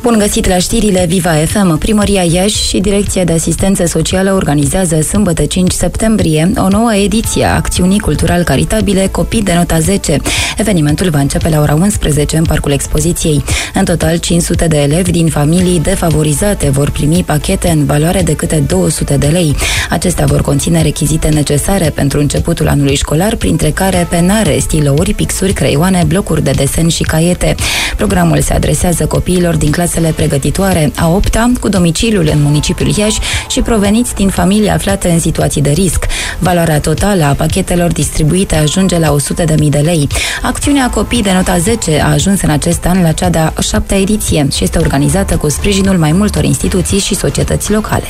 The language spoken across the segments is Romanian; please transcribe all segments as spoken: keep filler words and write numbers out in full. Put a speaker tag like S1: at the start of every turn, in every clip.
S1: Bun găsit la știrile Viva F M. Primăria Iași și Direcția de Asistență Socială organizează sâmbătă cinci septembrie o nouă ediție a acțiunii cultural-caritabile Copii de nota zece. Evenimentul va începe la ora unsprezece în Parcul Expoziției. În total, cinci sute de elevi din familii defavorizate vor primi pachete în valoare de câte două sute de lei. Acestea vor conține rechizite necesare pentru începutul anului școlar, printre care penare, stilouri, pixuri, creioane, blocuri de desen și caiete. Programul se adresează copiilor din clasele pregătitoare a opta, cu domiciliul în municipiul Iași și proveniți din familii aflate în situații de risc. Valoarea totală a pachetelor distribuite ajunge la o sută de mii de lei. Acțiunea Copii de nota zece a ajuns în acest an la cea de-a șaptea ediție și este organizată cu sprijinul mai multor instituții și societăți locale.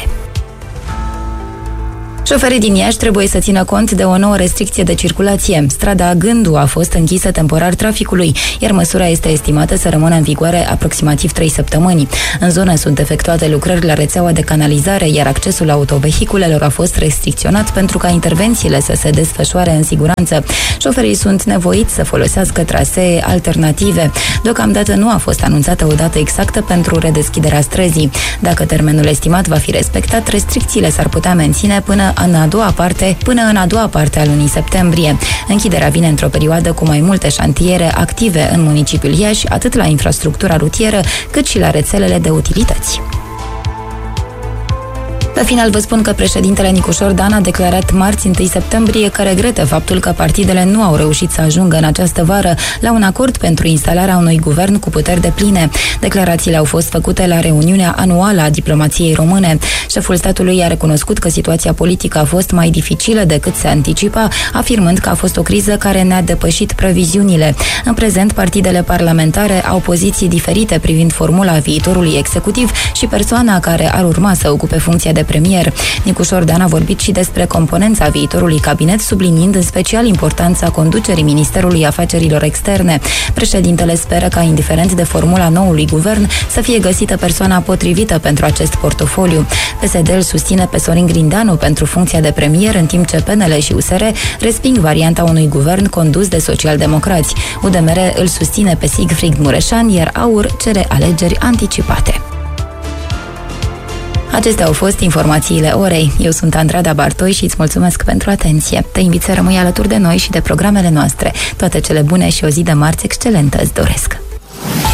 S1: Șoferii din Iași trebuie să țină cont de o nouă restricție de circulație. Strada Gându a fost închisă temporar traficului, iar măsura este estimată să rămână în vigoare aproximativ trei săptămâni. În zonă sunt efectuate lucrări la rețeaua de canalizare, iar accesul autovehiculelor a fost restricționat pentru ca intervențiile să se desfășoare în siguranță. Șoferii sunt nevoiți să folosească trasee alternative. Deocamdată nu a fost anunțată o dată exactă pentru redeschiderea străzii. Dacă termenul estimat va fi respectat, restricțiile s-ar putea menține până în a doua parte, până în a doua parte a lunii septembrie. Închiderea vine într-o perioadă cu mai multe șantiere active în municipiul Iași, atât la infrastructura rutieră, cât și la rețelele de utilități. La final vă spun că președintele Nicușor Dan a declarat marți întâi septembrie că regretă faptul că partidele nu au reușit să ajungă în această vară la un acord pentru instalarea unui guvern cu puteri depline. Declarațiile au fost făcute la reuniunea anuală a diplomației române. Șeful statului a recunoscut că situația politică a fost mai dificilă decât se anticipa, afirmând că a fost o criză care ne-a depășit previziunile. În prezent, partidele parlamentare au poziții diferite privind formula viitorului executiv și persoana care ar urma să ocupe funcția de premier. Nicușor Dan a vorbit și despre componența viitorului cabinet, subliniind în special importanța conducerii Ministerului Afacerilor Externe. Președintele speră ca, indiferent de formula noului guvern, să fie găsită persoana potrivită pentru acest portofoliu. P S D îl susține pe Sorin Grindeanu pentru funcția de premier, în timp ce P N L și U S R resping varianta unui guvern condus de socialdemocrați. U D M R îl susține pe Sigfrid Mureșan, iar A U R cere alegeri anticipate. Acestea au fost informațiile orei. Eu sunt Andrada Bartoi și îți mulțumesc pentru atenție. Te invit să rămâi alături de noi și de programele noastre. Toate cele bune și o zi de marți excelentă îți doresc!